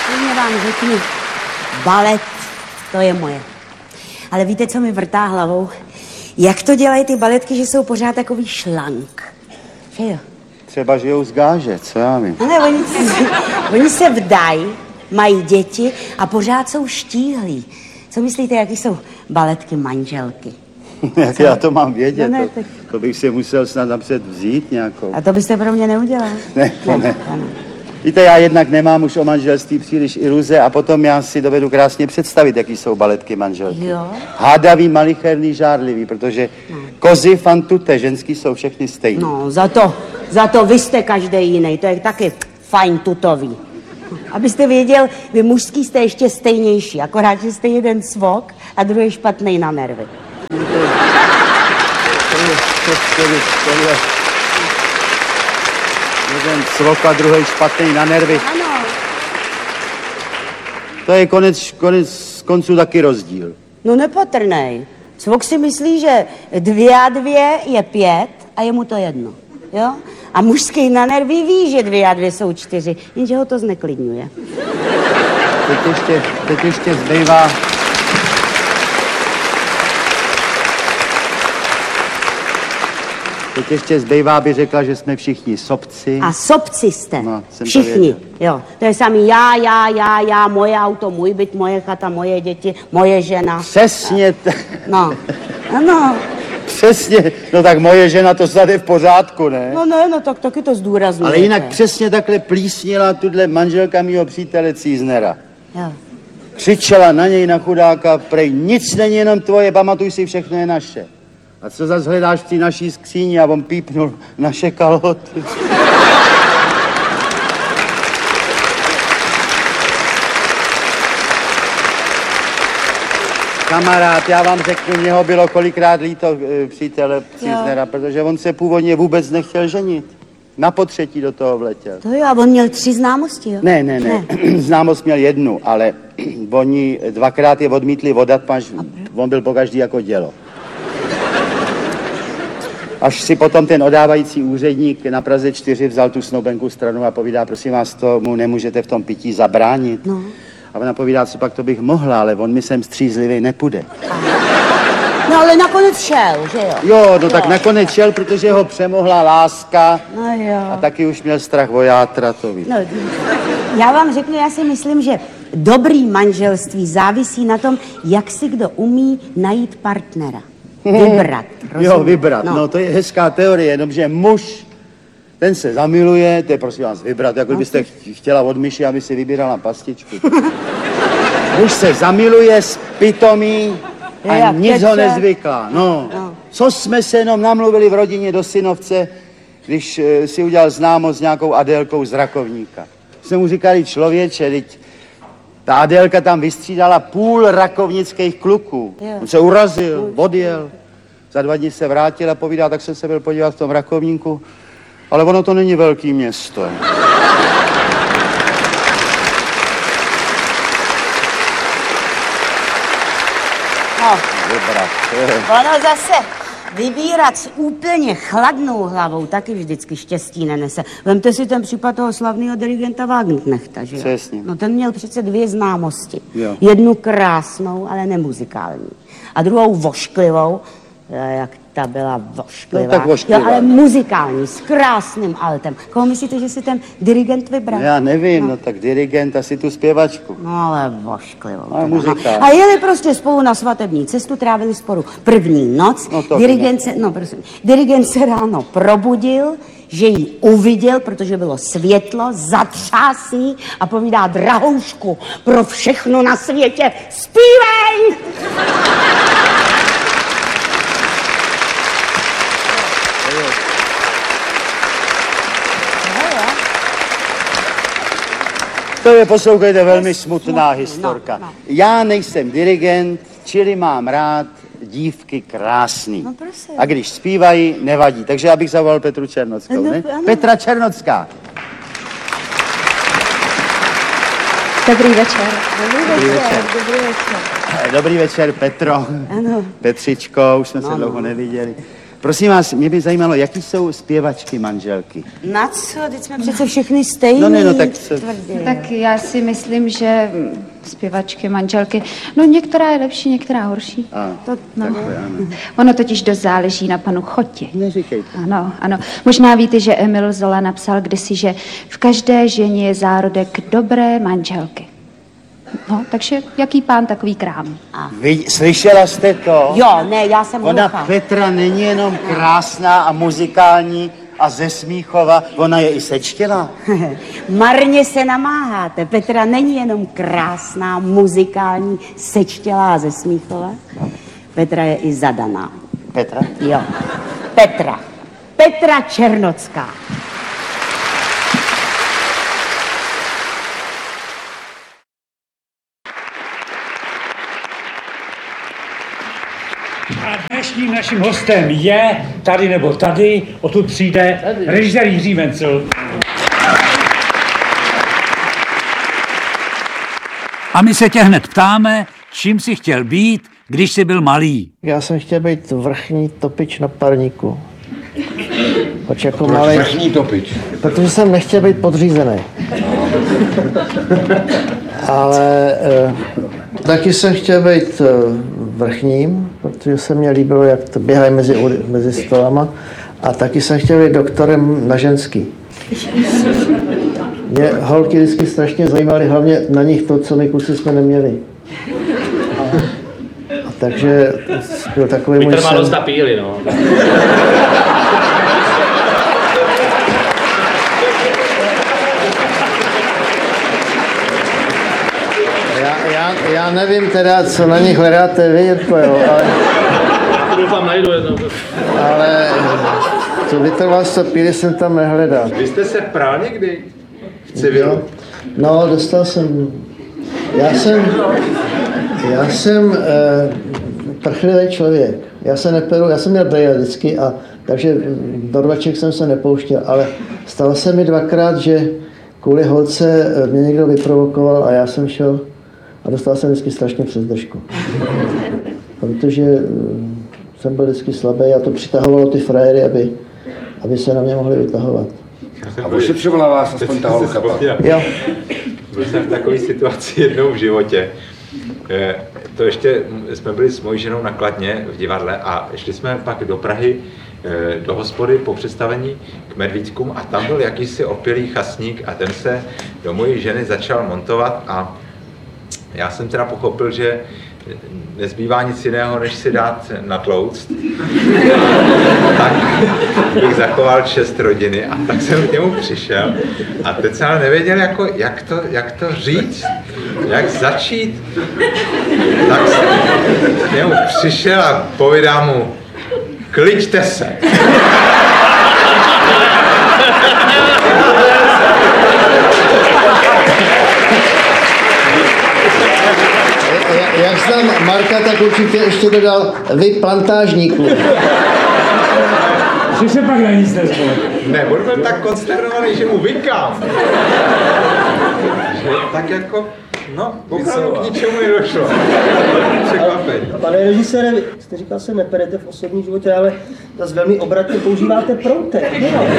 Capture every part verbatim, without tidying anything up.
Klidně vám řeknu, balet, to je moje. Ale víte, co mi vrtá hlavou? Jak to dělají ty baletky, že jsou pořád takový šlank? Že jo? Třeba žijou z gáže, co já vím. No ne, oni, oni se vdají, mají děti a pořád jsou štíhlí. Co myslíte, jaký jsou baletky manželky? Jak co? Já to mám vědět, no ne, to, tak... to bych si musel snad napřed vzít nějakou. A to byste pro mě neudělal? Ne, to ne. ne. ne. Víte, já jednak nemám už o manželství příliš iluze a potom já si dovedu krásně představit, jaký jsou baletky manželky. Jo? Hádavý, malicherný, žárlivý, protože no. kozy, fantute, ženský jsou všechny stejné. No, za to, za to vy jste každý jiný, to je taky fajn tutový. Abyste věděl, vy mužský jste ještě stejnější, akorát, že jste jeden svok a druhý špatnej na nervy. Jeden svok a druhý špatný na nervy. Ano. To je konec, konec konců taky rozdíl. No nepatrnej. Svok si myslí, že dvě a dvě je pět a je mu to jedno. Jo? A mužský na nervy ví, že dvě a dvě jsou čtyři, jenže ho to zneklidňuje. Teď ještě, teď ještě zbývá... Teď ještě zbývá, aby řekla, že jsme všichni sobci. A sobci jste. No, všichni. Jo. To je samý já, já, já, já, moje auto, můj byt, moje chata, moje děti, moje žena. Přesně. T... No. Ano. Přesně. No tak moje žena, to snad je v pořádku, ne? No ne, no tak taky to zdůrazňujete. Ale jinak přesně takhle plísnila tuhle manželka mýho přítele Cíznera. Jo. Křičela na něj, na chudáka, prej, nic není jenom tvoje, pamatuj si, všechno je naše. A co zas hledáš v té naší skříni? A on pípnul naše kalhoty. Kamarád, já vám řeknu, mě ho bylo kolikrát líto přítele Cíznera, protože on se původně vůbec nechtěl ženit. Na potřetí do toho vletěl. To jo, a on měl tři známosti, jo? Ne, ne, ne. ne. Známost měl jednu, ale oni dvakrát je odmítli odat, paž on byl pokaždý jako dělo. Až si potom ten odávající úředník na Praze čtyři vzal tu snoubenku stranu a povídá, prosím vás, tomu nemůžete v tom pití zabránit. No. A ona povídá, co pak to bych mohla, ale on mi sem střízlivý nepůjde. No ale nakonec šel, že jo? Jo, no jo. tak nakonec šel, protože ho přemohla láska. No jo. A taky už měl strach o játra, to ví. No, já vám řeknu, já si myslím, že dobrý manželství závisí na tom, jak si kdo umí najít partnera. Vybrat. Rozumím? Jo, vybrat. No. no, to je hezká teorie, jenomže muž, ten se zamiluje, to je prosím vás vybrat, jako no, byste chtěla od myši, aby si vybírala pastičku. Muž se zamiluje, spitomí a je, nic Petře. ho nezvyklá. No. no, co jsme se jenom namluvili v rodině do synovce, když uh, si udělal známost s nějakou Adélkou z Rakovníka. Jsme mu říkali, člověče, teď ta Adélka tam vystřídala půl rakovnických kluků. Yeah. On se urazil, odjel. Za dva dny se vrátil a povídá, tak jsem se byl podívat v tom Rakovníku. Ale ono to není velký město. No. Vybrat. Ono zase vybírat s úplně chladnou hlavou taky vždycky štěstí nenese. Vemte si ten případ toho slavného dirigenta Wagenknechta, že jo? Přesně. No ten měl přece dvě známosti. Jo. Jednu krásnou, ale nemuzikální. A druhou vošklivou, jak ta byla vošklivá. No, tak vošklivá. Jo, ale muzikální, s krásným altem. Koho myslíte, že si ten dirigent vybral? Já nevím, no, no tak dirigent, asi tu zpěvačku. No ale vošklivou. Ale muzikální. A jeli prostě spolu na svatební cestu, trávili spolu první noc. No to dirigent se, no prosím, dirigent se ráno probudil, že ji uviděl, protože bylo světlo, zatřásí a povídá, drahoušku, pro všechno na světě zpívej! To je, poslouchejte, velmi smutná historka. No, no. Já nejsem dirigent, čili mám rád dívky krásný. No, prosím. A když zpívají, nevadí. Takže já bych zavolal Petru Černockou, No, ne? ano. Petra Černocká. Dobrý večer. Dobrý Dobrý večer. večer. Dobrý večer. Dobrý večer, Petro. Ano. Petřičko, už jsme No, se dlouho no. neviděli. Prosím vás, mě by zajímalo, jaký jsou zpěvačky manželky. Na co? Teď jsme přece všechny stejný. No ne, no tak se... Tak já si myslím, že zpěvačky, manželky, no některá je lepší, některá horší. A, to, no. takhle, ano. Ono totiž dost záleží na panu Choti. Neříkejte. Ano, ano. Možná víte, že Emil Zola napsal kdysi, že v každé ženě je zárodek dobré manželky. No, takže jaký pán, takový krám. A. Vy, slyšela jste to? Jo, ne, já jsem Ona hluchá. Petra není jenom krásná a muzikální a ze Smíchova, ona je i sečtělá. Marně se namáháte. Petra není jenom krásná, muzikální, sečtělá ze Smíchova. Petra je i zadaná. Petra? Jo, Petra. Petra Černocká. A dnešním naším hostem je tady nebo tady, odtud přijde režisér Jiří Vencel. A my se tě hned ptáme, čím jsi chtěl být, když jsi byl malý. Já jsem chtěl být vrchní topič na parníku. Proč jako Proč malý? vrchní topič? Protože jsem nechtěl být podřízený. Ale eh, taky jsem chtěl být eh, vrchním, protože se mně líbilo, jak to běhají mezi, mezi stolama. A taky jsem chtěl být doktorem na ženský. Mě holky vždycky strašně zajímaly, hlavně na nich to, co my kluci jsme neměli. A takže byl takový můj sen. Vytrvalost a píly, no. Já, já, já nevím teda, co na nich hledáte vy, Jirko, jo, ale... Doufám, najdu jedno. Ale to vytrvalost a píly jsem tam nehledal. Vy jste se prál někdy v civilu? No, dostal jsem... Já jsem... Já jsem eh, prchlivý člověk. Já se neperu, já jsem měl brejle vždycky, a takže do rvaček jsem se nepouštěl, ale stalo se mi dvakrát, že kvůli holce mě někdo vyprovokoval a já jsem šel a dostal jsem vždycky strašně přes držku. Protože jsem byl vždycky slabý a to přitahovalo ty frajery, aby, aby se na mě mohli vytahovat. A ošetřovala vás aspoň ta holka? Jo. Byl jsem v takové situaci jednou v životě. To ještě jsme byli s mojí ženou na Kladně v divadle a šli jsme pak do Prahy do hospody po představení k Medvídkům a tam byl jakýsi opilý chasník a ten se do mojí ženy začal montovat a já jsem teda pochopil, že nezbývá nic jiného, než si dát natlouct. Tak bych zachoval čest rodiny a tak jsem k němu přišel a teď jsem ale nevěděl, jako, jak, to, jak to říct, jak začít. Tak jsem k němu přišel a povídám mu, kliďte se. Jak znám Marka, tak určitě ještě dodal vy plantážníků. Že se pak na nic nezvolil. Ne, on byl tak konsternovaný, že mu vykám. Že tak jako, no, opravdu k ničemu nedošlo. Překvapení. Pane režisére, jste říkal, se neperete v osobním životě, ale zase velmi obratně používáte proutek.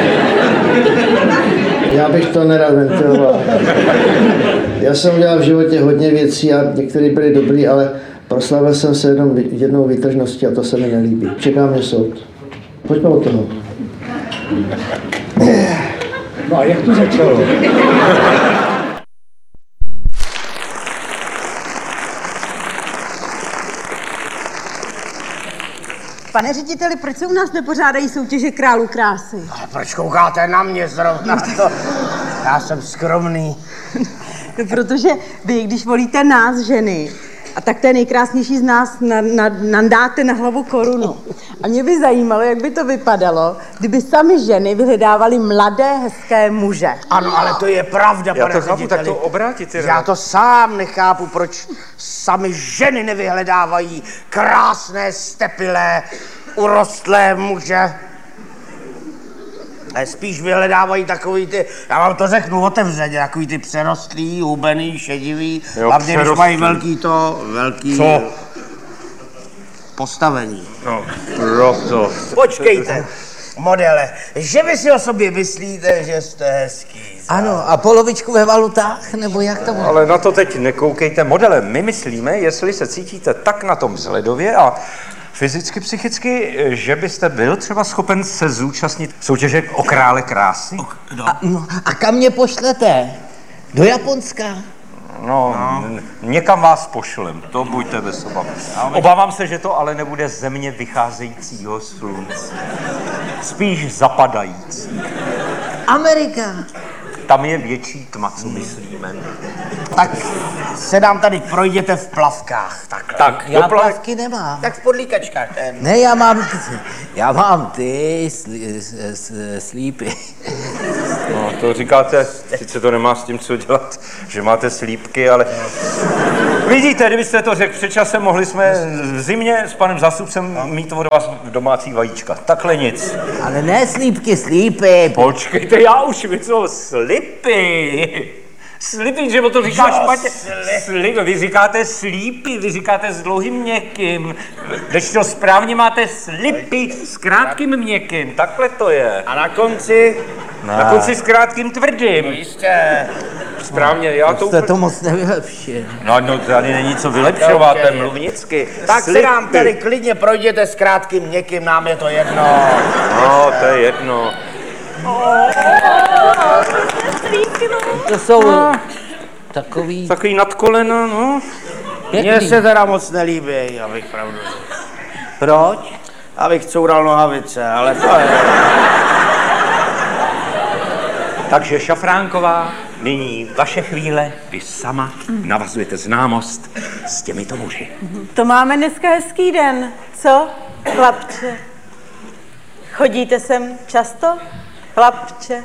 Já bych to nerad ventiloval. Já jsem udělal v životě hodně věcí a některé byly dobrý, ale proslavil jsem se jednou, jednou výtržností a to se mi nelíbí. Čeká mě soud. Pojďme od toho. No a jak to začalo? Pane řediteli, proč se u nás nepořádají soutěže králů krásy? A proč koukáte na mě zrovna to? Já jsem skromný. No, protože vy, když volíte nás, ženy, a tak ten nejkrásnější z nás na, na, nandáte na hlavu korunu. A mě by zajímalo, jak by to vypadalo, kdyby sami ženy vyhledávaly mladé, hezké muže. Ano, ale to je pravda, Já pane to chápu, řediteli. tak to obrátit. Já to sám nechápu, proč sami ženy nevyhledávají krásné, stepilé, urostlé muže. Ale spíš vyhledávají takový ty, já vám to řeknu otevřeně, takový ty přerostlý, hubený, šedivý, Jo, hlavně když přerostlý. mají velký to, velký... Co? postavení. No, proto. Počkejte, modele, že vy si o sobě myslíte, že jste hezký. Ano, a polovičku ve valutách, nebo jak to bude? Ale na to teď nekoukejte modele. My myslíme, jestli se cítíte tak na tom vzhledově a fyzicky, psychicky, že byste byl třeba schopen se zúčastnit soutěže o krále krásy? A, no, a kam mě pošlete? Do Japonska? No, no. Někam vás pošlem, to buďte bez obav. Obávám se, že to ale nebude země vycházejícího slunce. Spíš zapadající. Amerika. Tam je větší tma, co myslíme. Tak se nám tady projděte v plavkách. Takhle. Tak, Já do plav- plavky nemám. Tak v podlíkačkách ten. Ne, já mám, já mám ty sli, s, slípy. No, to říkáte, sice to nemá s tím co dělat, že máte slípky, ale... Vidíte, kdybyste to řekl před časem, mohli jsme v zimě s panem zástupcem mít od vás domácí vajíčka. Takhle nic. Ale ne slípky, slípy. Počkejte, já už vím, co slipy. Slipy, že to říká špatně. Slipy, vy říkáte slípy, vy říkáte s dlouhým měkkým. Když to správně máte slipy s krátkým měkkým, takhle to je. A na konci? Ne. Na konci s krátkým tvrdým. No jistě. Správně, já to... Jste to moc nevylepšil. No, no, tady není co vylepšovat, to je mluvnicky. Tak se nám tady klidně projděte s krátkým měkkým, nám je to jedno. No, to je jedno. To jsou takový... Takový nad kolena, no. Mně se teda moc nelíbí, abych pravdu řekl. Proč? Abych coural nohavice, ale to je... Takže Šafránková, nyní vaše chvíle, vy sama navazujete známost s těmito muži. To máme dneska hezký den, co, chlapče? Chodíte sem často, chlapče?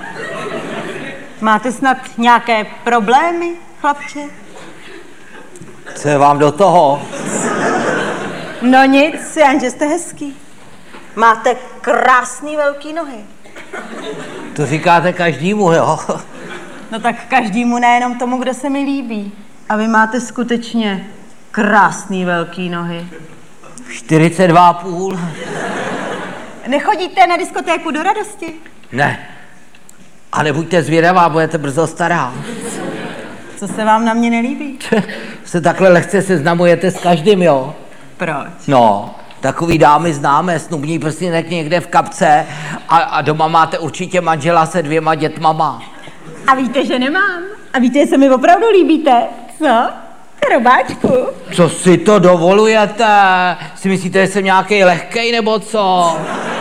Máte snad nějaké problémy, chlapče? Co je vám do toho? No nic, jenže jste hezký. Máte krásný velký nohy. To říkáte každému, jo? No tak každému, nejenom tomu, kdo se mi líbí. A vy máte skutečně krásný velký nohy. čtyřicet dva a půl. Nechodíte na diskotéku do radosti? Ne. A nebuďte zvědavá, budete brzo stará. Co se vám na mě nelíbí? Se takhle lehce seznamujete s každým, jo? Proč? No, takový dámy známe, snubní prstínek někde v kapce a, a doma máte určitě manžela se dvěma dětmama. A víte, že nemám. A víte, že se mi opravdu líbíte. Co? Robáčku. Co si to dovolujete? Si myslíte, že jsem nějaký lehkej nebo co?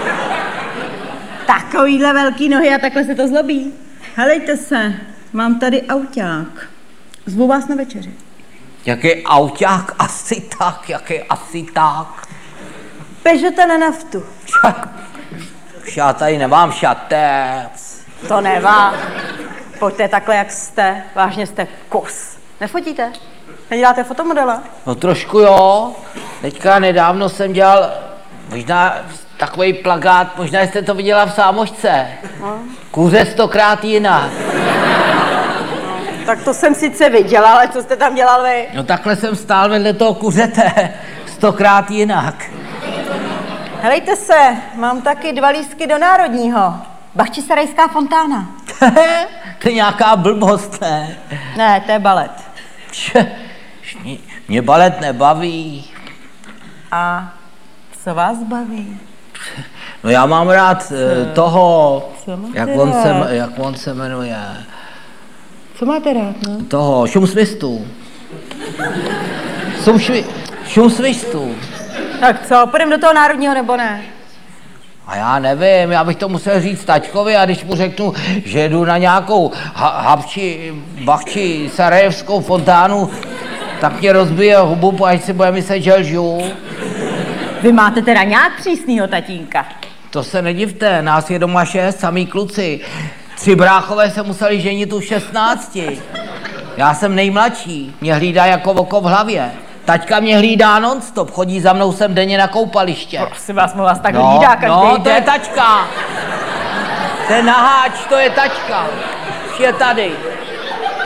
Takovýhle velký nohy a takhle se to zlobí. Helejte se, mám tady auták. Zvu vás na večeři. Jaký auták? Asi tak, jaký asi tak. Peugeota na naftu. Už já tady nemám šatec. To nevá. Pojďte takhle, jak jste. Vážně jste kus. Nefotíte? Neděláte fotomodela? No trošku jo. Teďka nedávno jsem dělal možná takový plakát, možná jste to viděla v Sámošce. No. Kuře stokrát jinak. Tak to jsem sice viděla, ale co jste tam dělal vy? No takhle jsem stál vedle toho kuřete, stokrát jinak. Helejte se, mám taky dva lístky do Národního. Bachčisarajská fontána. To je nějaká blbost, ne? Ne, to je balet. Če, mě, mě balet nebaví. A co vás baví? No já mám rád uh, toho, Co máte jak on, rád? se, jak on se jmenuje, Co máte rád, no? toho šumsvistů. Šumšvi, šumsvistů. Tak co, půjdeme do toho Národního nebo ne? A já nevím, já bych to musel říct taťkovi a když mu řeknu, že jdu na nějakou ha- habči, bachči, sarajevskou fontánu, tak mě rozbije hubu, až si bude myslet, že lžu. Vy máte teda nějak přísnýho tatínka. To se nedivte, nás je doma šest, samý kluci. Tři bráchové se museli ženit už šestnácti. Já jsem nejmladší, mě hlídá jako oko v hlavě. Taťka mě hlídá non-stop, chodí za mnou sem denně na koupaliště. Prosím vás, mu vás tak no, hlídá každý No, den. to je taťka. Ten naháč, to je taťka. Už je tady.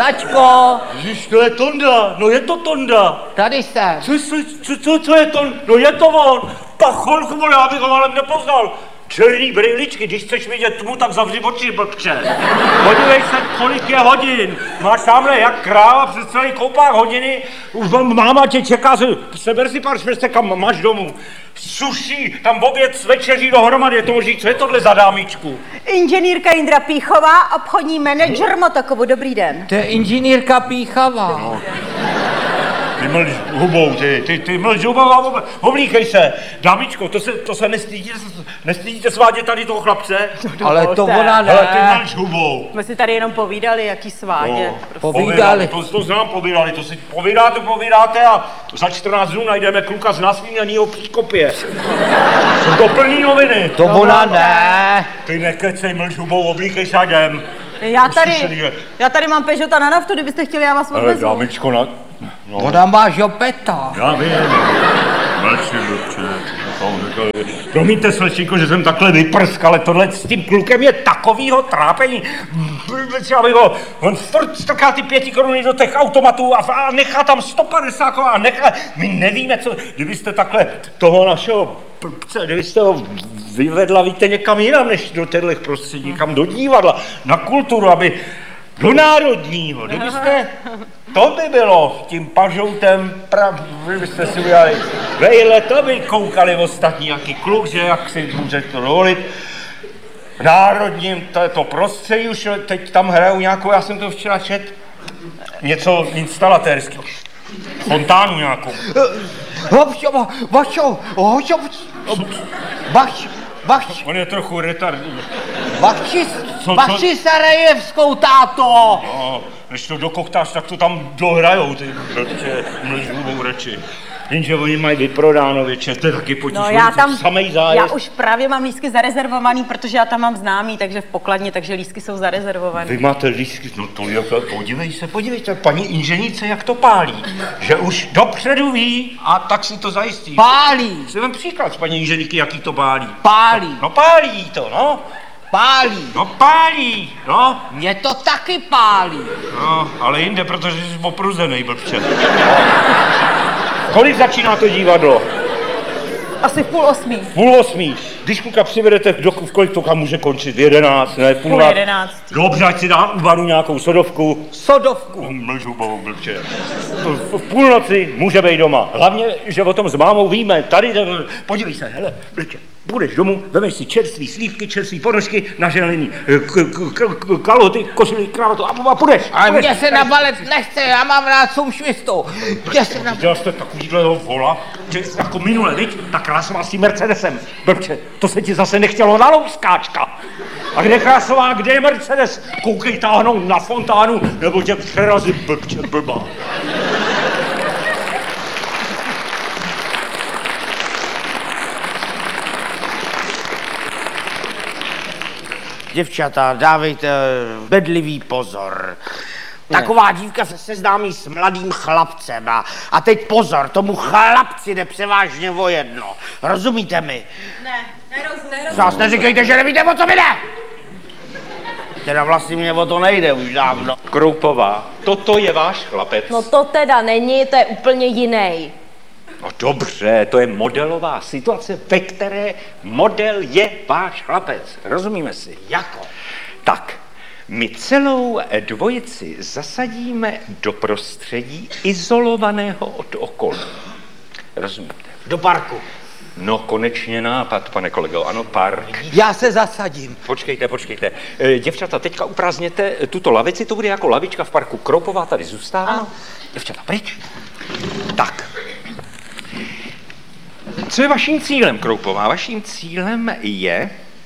Tačko! Ježiš, to je Tonda, no je to Tonda. Tady jsem. Co, co, co, co, co je to? No je to on. Tak chvilku, vole, já bych ho ale nepoznal. Černý brýličky, když chceš vidět tmu, tak zavři oči, blbče. Podívej se, kolik je hodin. Máš tamhle jak kráva přes celý koupák hodiny. Už máma tě čeká, seber si pár švestek a máš domů. Suší, tam oběd s večeří dohromady, je to možný, co je tohle za dámičku? Inženýrka Jindra Píchová, obchodní manažer Motokovu, dobrý den. To je inženýrka Píchavá. No. Ty mlž hubou, ty, ty, ty mlž hubou, oblíkej se. Dámičko, to se, to se nestydíte, nestydíte svádět tady toho chlapce? Ale to ona ne. Ale ty mlž hubou. Jsme si tady jenom povídali, jaký svádě. No, prostě. Povídali. To, to znám, povídali, to si povídáte, povídáte a za čtrnáct dnů najdeme kluka z nasmíněnýho příkopě. Jsou to plný noviny. To ona ne. Ty nekecej, mlž hubou, oblíkej se a jdem. Já tady, já tady mám Peugeota na naftu, kdybyste chtěli, já vás Ale odvezu. dámičko, na... No. Ona má žopeta. Já vím. Mlčí, mlčí. Promiňte, slečíko, že jsem takhle vyprsk, ale tohle s tím klukem je takovýho trápení. Já bych ho, on furt strká ty pěti koruny do těch automatů a, a nechá tam sto padesát a nechá, my nevíme, co, kdybyste takhle toho našeho blbce, kdybyste ho vyvedla, víte, někam jinam, než do těchto prostředí, někam do divadla, na kulturu, aby do národního, kdybyste, to by bylo tím pažoutem, prav, kdybyste si udělali vejle, to by koukali ostatní, jaký kluk, že jak si může to dovolit. V národním to, to prostředí už teď tam hrajou nějakou, já jsem to včera čet, něco instalatérského, fontánu nějakou. Vašo, vašo, vašo, vaš, vaš. On je trochu retard. Vaši, vaši Sarajevskou, táto. No, než to dokoktáš, tak to tam dohrajou, ty blbče, mlžuvou reči. Jenže oni mají vyprodáno většině, to je taky potíž, No já tam, samej zájezd. já už právě mám lístky zarezervovaný, protože já tam mám známý, takže v pokladně, takže lístky jsou zarezervovaný. Vy máte lístky, no to je, podívej se, podívejte, paní inženýrce, jak to pálí, že už dopředu ví a tak si to zajistí. Pálí. Si vem příklad z paní inženýrky, jaký to pálí. Pálí. No pálí to, no. Pálí. No pálí, no. Mě to taky pálí. No, ale jinde, protože jsi opruzenej, blbče. Kolik začíná to divadlo? Asi v půl osmí. Půl osmí. Když kluka přivedete, do, v kolik to kam může končit? V jedenáct, ne? Půl, Půl jedenáct. Dobře, ať si dá u baru nějakou sodovku. Sodovku. Mlžu, bohu, blbče. V půlnoci může být doma. Hlavně, že o tom s mámou víme. Tady, podívej se, hele, blbče. Půjdeš domů, vemeš si čerstvý slívky, čerstvý ponožky, naželený kalhoty, košily, kravatu a půjdeš. Ale mě se na balet nechce, já mám rád soumšvistu. Mě se na... Viděl jste takovýhleho vola, že jako minule, viď? Ta krásová s tím Mercedesem. Blbče, to se ti zase nechtělo na louskáčka. A kde krásová, kde je Mercedes? Koukej táhnout na fontánu, nebo tě přerazí, blbče, blbá. Děvčata, dávejte bedlivý pozor. Taková dívka se seznámí s mladým chlapcem a, a teď pozor, tomu chlapci jde převážně o jedno. Rozumíte mi? Ne, nerozumím. Zás neříkejte, že nevíte, o co mi jde! Teda vlastně mě o to nejde už dávno. Kroupová, toto je váš chlapec? No to teda není, to je úplně jiný. No dobře, to je modelová situace, ve které model je váš chlapec. Rozumíme si? Jako? Tak, my celou dvojici zasadíme do prostředí izolovaného od okolí. Rozumíte? Do parku. No konečně nápad, pane kolego, ano, park. Já se zasadím. Počkejte, počkejte. E, děvčata, teďka uprázdněte tuto lavici, to bude jako lavička v parku. Kroupová tady zůstává. Ano. Děvčata, pryč. Tak. Co je vaším cílem, Kroupová? Vaším cílem je,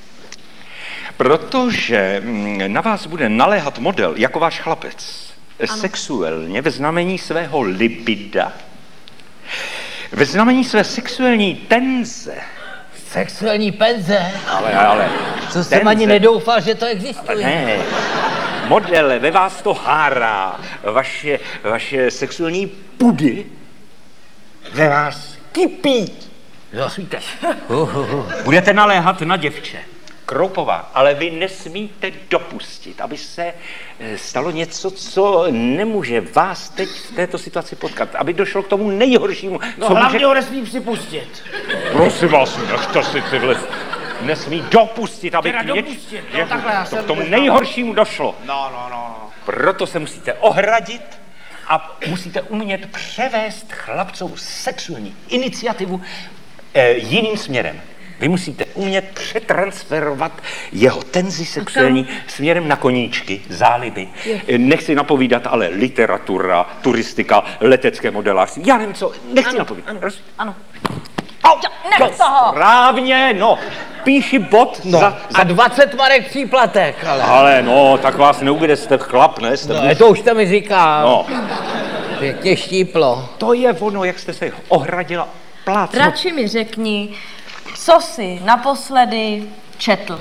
protože na vás bude naléhat model jako váš chlapec, ano. Sexuálně ve znamení svého libida, ve znamení své sexuální tenze. Sexuální penze? Ale, ale. Co jsem tenze. Ani nedoufal, že to existuje. Ale ne. Model, ve vás to hárá. Vaše, vaše sexuální pudy ve vás kypí. Zasvíte. Budete naléhat na děvče. Kroupová, ale vy nesmíte dopustit, aby se stalo něco, co nemůže vás teď v této situaci potkat, aby došlo k tomu nejhoršímu. No co hlavně může... ho nesmí připustit. Prosím vás, nechte si tyhle... Nesmí dopustit, aby Teda k, něč... dopustit, no, je, takhle, já to jsem k tomu neznal. nejhoršímu došlo. No, no, no. Proto se musíte ohradit a musíte umět převést chlapcovou sexuální iniciativu eh, jiným směrem. Vy musíte umět přetransferovat jeho tenzi sexuální směrem na koníčky, záliby. Eh, Nechci napovídat, ale literatura, turistika, letecké modelářství. Já nevím co, nechci Ano, napovídat. ano, Roz... ano. Au, nech no, toho! Správně, no. Píši bod No, za, za... a dvacet marek příplatek, ale. Ale no, tak vás neubude, jste chlap, ne? Jste No, muž. to už jste mi říkal. No. Pěkně štíplo. To je ono, jak jste se ohradila plácnu. Radši mi řekni, co jsi naposledy četl.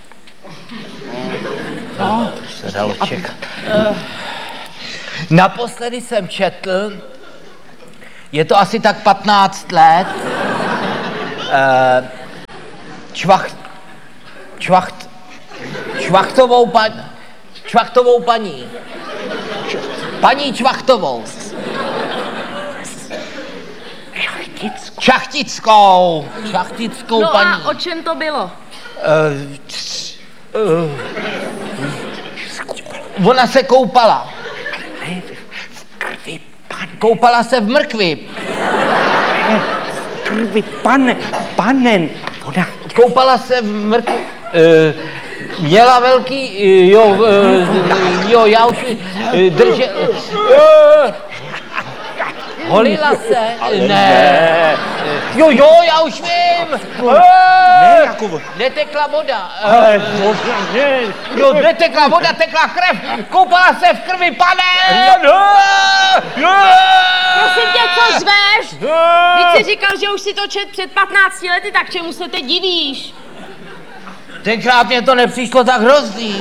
No, se dalo čekat. Uh, naposledy jsem četl, je to asi tak patnáct let, uh, čvacht, čvacht, čvachtovou, pa, čvachtovou paní. Paní Čvachtovou. Šachtickou. Šachtickou. Šachtickou No paní. a o čem to bylo? Uh, č, uh, ona se koupala. V krvi pan. Koupala se v mrkvi. V krvi pane, panen. Ona. Koupala se v mrkvi. Uh, měla velký, uh, jo, uh, jo, já už uh, držel. Uh, holila se? Ale ne. ne. Jo, jo, já už vím. Ne, Jakub. Netekla voda. Ale možná ne. Jo, netekla voda, tekla krev. Koupala se v krvi, pane. Prosím tě, co zveš? Když jsi říkal, že už si to čet před patnácti lety, tak čemu se teď divíš? Tenkrát mě to nepřišlo tak hrozný.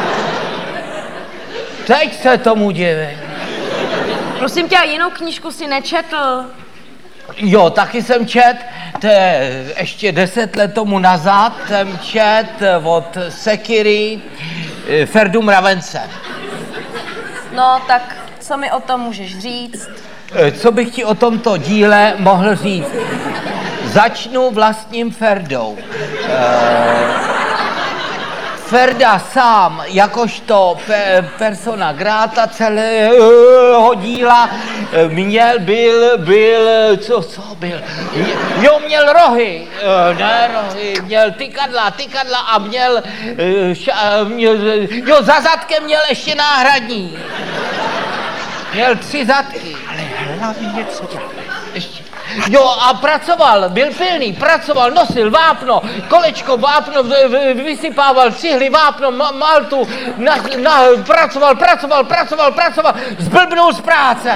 Teď se tomu divím. Prosím tě, a jinou knížku si nečetl? Jo, taky jsem čet, to je ještě deset let tomu nazad, jsem čet od Sekiry Ferdu Mravence. No, tak co mi o tom můžeš říct? Co bych ti o tomto díle mohl říct? Začnu vlastním Ferdou. Ferda sám, jakožto pe, persona grata celého díla, měl, byl, byl, co, co byl? Jo, měl rohy, ne rohy, měl tykadla, tykadla a měl, ša, měl, jo, za zadkem měl ještě náhradní. Měl tři zadky. Ale hlavně co dělá? Ještě. Jo, a pracoval, byl pilný, pracoval, nosil vápno, kolečko, vápno, v, v, vysypával cihly, vápno, ma, maltu, na, na, pracoval, pracoval, pracoval, pracoval, zblbnul z práce.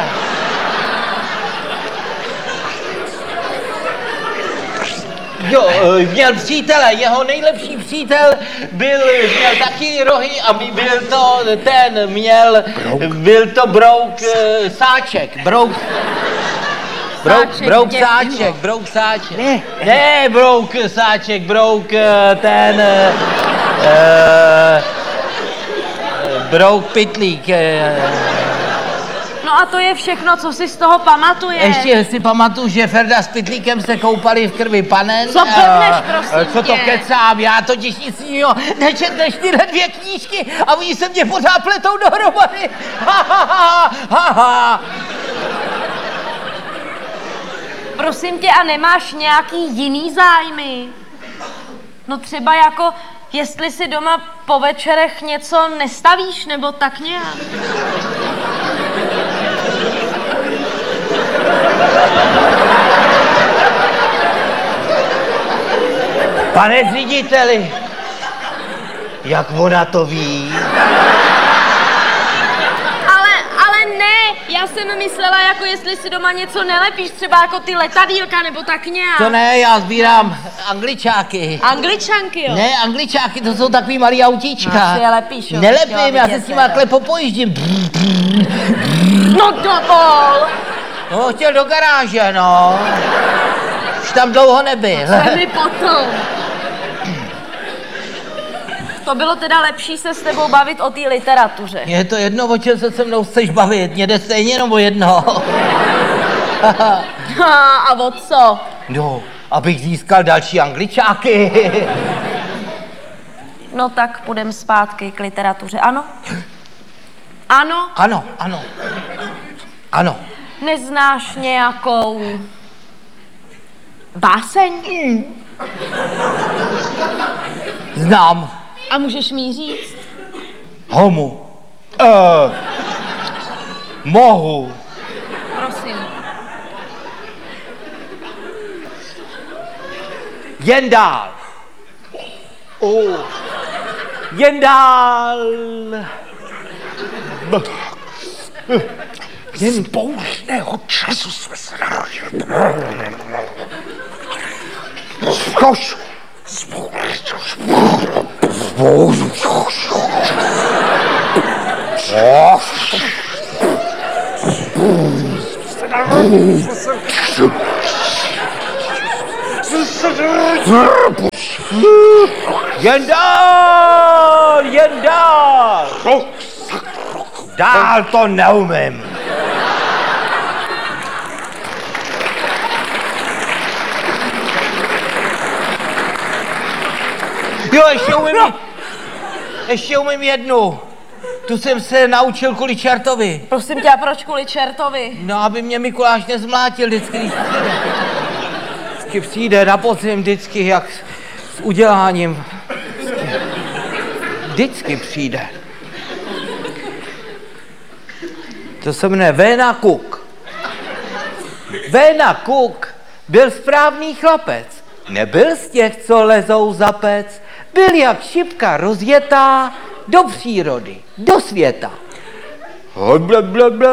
Jo, měl přítele, jeho nejlepší přítel byl, měl taky rohy a byl to ten, měl, byl to Brouk Sáček, Brouk. Brouk, Sáček, brouk mě- sáček, brouk sáček. Ne. Ne, brouk sáček, brouk eh, ten... Uh, brouk pitlík. eh. No a to je všechno, co si z toho pamatuješ. Ještě si pamatuju, že Ferda s pitlíkem se koupali v krvi panen. Co blbneš, eh, prosím Co to tě? kecám, já totiž nic jiného nečet než tyhle dvě knížky a oni se mě pořád pletou dohromady. Ha, ha, ha, ha, ha. Prosím tě, a nemáš nějaký jiný zájmy? No třeba jako, jestli si doma po večerech něco nestavíš, nebo tak nějak. Pane řediteli, jak ona to ví? Ale, ale ne, já jsem myslela, jako jestli si doma něco nelepíš, třeba jako ty letadýlka, nebo tak nějak. To ne, já sbírám angličáky. Angličanky, jo? Ne, angličáky, to jsou takový malý autíčka. No, si je lepíš, jo? Nelepím, Chtěla já se vidět, s nima teda. takhle popojíždím. No dovol! No, chtěl do garáže, no. Už tam dlouho nebyl. Co mi potom? to bylo teda lepší se s tebou bavit o té literatuře. Je to jedno, o čem se se mnou chceš bavit, mě jde stejně jenom o jedno. A o co? No, abych získal další angličáky. No tak půjdem zpátky k literatuře, ano? Ano? Ano, ano. Ano. Neznáš nějakou báseň? Mm. Znám. A můžeš mi ji říct? Homu. Uh, mohu. Prosím. Jen dál. Oh. Jen dál. Jen spouštného času jsme se narodili. Skoč. Jen dál, jen dál. Dál to neumím. Jo, ještě umím, ještě umím jednu. Tu jsem se naučil kvůli čertovi. Prosím tě, a proč kvůli čertovi? No, aby mě Mikuláš nezmlátil vždycky, když přijde. Vždycky přijde na podzim, vždycky, jak s uděláním. Vždycky, vždycky přijde. To se jmenuje Véna Kuk. Véna Kuk byl správný chlapec. Nebyl z těch, co lezou za pec. Byl jak šipka rozjetá do přírody, do světa. Bla, bla, bla.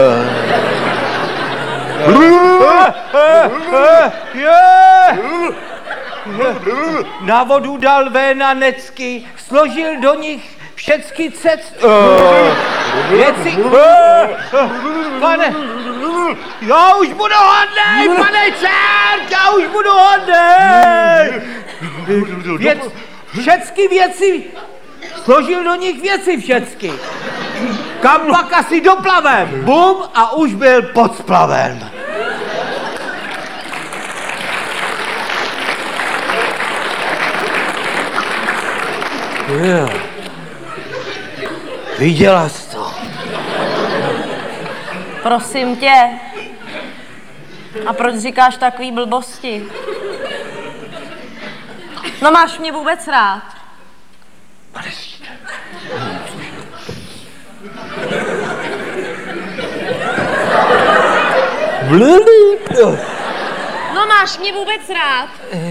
Na vodu dal Véna necky, složil do nich všecky cest... Věci... Pane... Já už budu hodnej, pane čert, já už budu hodnej! Věc, všecky věci... Složil do nich věci všecky. Kam pak asi doplavem. Bum, a už byl pod splavem. Yeah. Viděla jsi to? Prosím tě. A proč říkáš takový blbosti? No máš mě vůbec rád? No máš mě vůbec rád?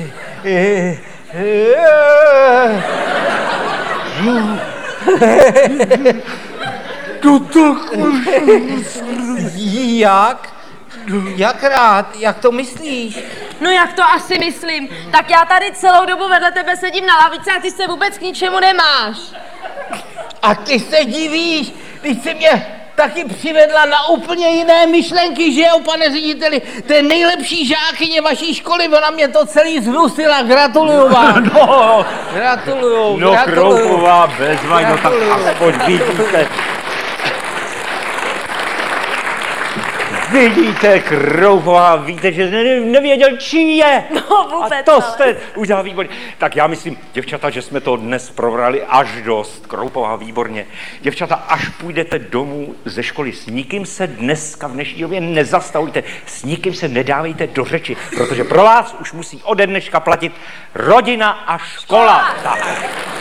To tak... Jak? Jak rád? Jak to myslíš? No jak to asi myslím? Tak já tady celou dobu vedle tebe sedím na lavici a ty se vůbec k ničemu nemáš. A ty se divíš, když jsi mě taky přivedla na úplně jiné myšlenky, že jo, pane řediteli? To je nejlepší žákyně vaší školy, ona mě to celý zhnusila, gratuluju vám. No, gratuluju, no gratuluju. Kroupová bezva, no tak aspoň vidíte. Vidíte, Kroupová, víte, že ne, nevěděl, čí je. No vůbec, a to ale... jste udělal výborně. Tak já myslím, děvčata, že jsme to dnes probrali až dost. Kroupová, výborně. Děvčata, až půjdete domů ze školy, s nikým se dneska v dnešní době nezastavujte, s nikým se nedávejte do řeči, protože pro vás už musí ode dneška platit rodina a škola. Tak.